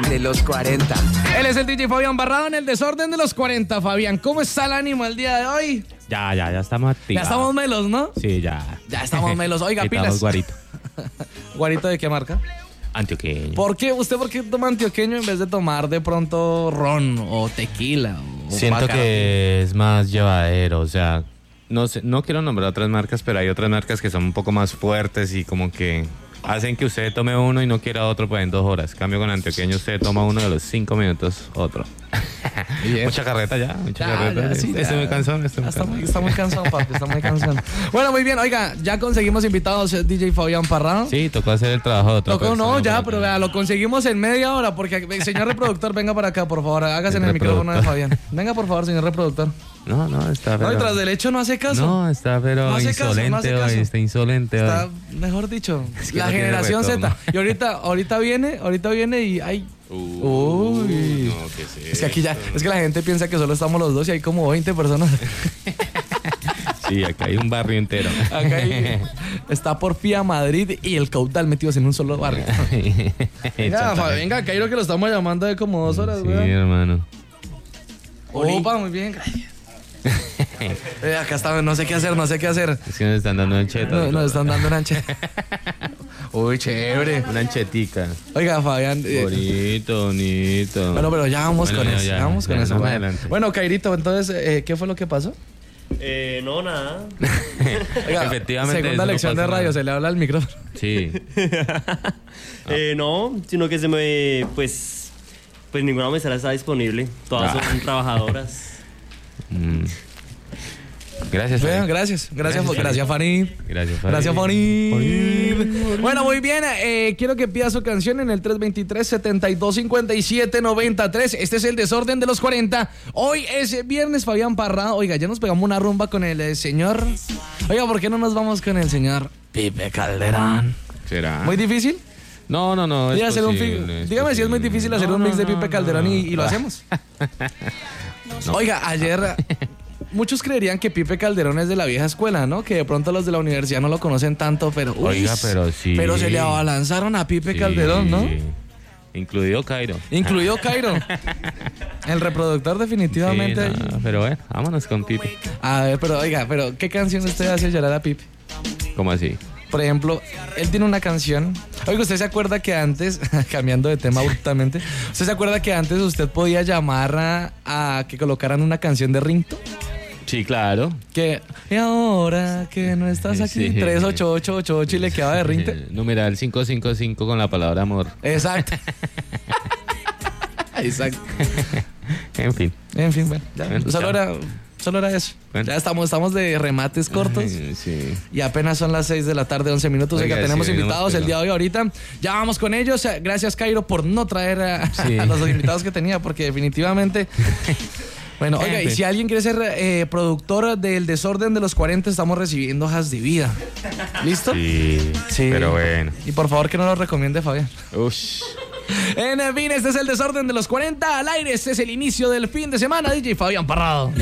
de los 40. Él es el DJ Fabián Barrado en el desorden de los 40. Fabián, ¿cómo está el ánimo el día de hoy? Ya estamos activos. Ya estamos melos, ¿no? Sí, ya. Ya estamos melos. Oiga, Quitamos pilas. guarito. ¿Guarito de qué marca? Antioqueño. ¿Por qué toma antioqueño en vez de tomar de pronto ron o tequila? O Siento Bacardí? que es más llevadero, o sea, no sé, no quiero nombrar otras marcas, pero hay otras marcas que son un poco más fuertes y como que hacen que usted tome uno y no quiera otro pues en 2 horas. Cambio con antioqueño, usted toma uno de los 5 minutos, otro. Bien. Mucha carreta ya, mucha Ya, carreta. sí, Estoy muy cansado. Está muy cansado, papi, está muy cansado. Bueno, muy bien, oiga, ya conseguimos invitados el DJ Fabián Parrado. Sí, tocó hacer el trabajo de otra Tocó, persona, no, ya, por pero acá. vea, lo conseguimos en media hora, porque, señor reproductor, venga para acá, por favor, hágase en el micrófono de Fabián. Venga, por favor, señor reproductor. No, está No, y pero... tras del hecho no hace caso. No, está pero No hace caso, insolente no hace hoy, caso. está insolente Está, hoy. mejor dicho, Es que la no tiene generación retorno. Z. Y ahorita viene y hay... Uy. No, ¿qué es Es que aquí ya, es que la gente piensa que solo estamos los dos y hay como 20 personas. Sí, acá hay un barrio entero. Acá está Porfía, Madrid y el Caudal metidos en un solo barrio. Venga, Cairo, que lo estamos llamando de como 2 horas, Sí, güey. hermano. Opa, muy bien, gracias. Acá está, no sé qué hacer. Es que nos están dando anchetas. Nos están dando una ancheta. Uy, chévere. Una anchetica. Oiga, Fabián. Bonito. Bueno, pero ya vamos Bueno, con ya, eso. ya, Ya vamos con ya, eso. más Bueno. adelante. Bueno, Cairito, entonces, ¿qué fue lo que pasó? No, nada. Oiga, Efectivamente, segunda eso no lección de pasa radio, nada. se le habla al micrófono. Sí. No, sino que se me, pues ninguna mesera está disponible. Todas son trabajadoras. Gracias. Vean, Farid. gracias, Farid. Farid. Gracias, Farid. Bueno, muy bien. Quiero que pida su canción en el 323-7257-93. Este es el desorden de los 40. Hoy es viernes, Fabián Parrado. Oiga, ya nos pegamos una rumba con el señor. Oiga, ¿por qué no nos vamos con el señor Pipe Calderón? ¿Será? ¿Muy difícil? No. Dígame, Es posible, dígame si es muy difícil hacer un mix de Pipe Calderón no. y lo hacemos. Oiga, ayer muchos creerían que Pipe Calderón es de la vieja escuela, ¿no? Que de pronto los de la universidad no lo conocen tanto, pero... Oiga, pero sí. Pero se le abalanzaron a Pipe Calderón, ¿no? Incluido Cairo. Incluido Cairo. El reproductor definitivamente. Sí, no, pero bueno, vámonos con Pipe. A ver, pero oiga, ¿qué canción usted hace llorar a Pipe? ¿Cómo así? Por ejemplo, él tiene una canción. Oiga, ¿usted se acuerda que antes, cambiando de tema abruptamente, ¿usted se acuerda que antes usted podía llamar a que colocaran una canción de ringtone? Sí, claro. Que, y ahora que no estás aquí, Sí. 38888 y le quedaba de ringtone. Numeral 555 con la palabra amor. Exacto. Exacto. En fin. En fin, bueno, ya, Bueno, solo era eso. Bueno. Ya estamos de remates cortos. Ay, sí. Y apenas son las 6 de la tarde, 11 minutos. Oiga, Oiga, tenemos sí, invitados el día de hoy ahorita. Ya vamos con ellos. Gracias, Cairo, por no traer Sí. a los invitados que tenía, porque definitivamente... Bueno, oiga, y si alguien quiere ser productor del desorden de los 40, estamos recibiendo hojas de vida. ¿Listo? Sí. Pero bueno. Y por favor que no lo recomiende, Fabián. Ush. En fin, este es el desorden de los 40 al aire. Este es el inicio del fin de semana. DJ Fabián Parrado.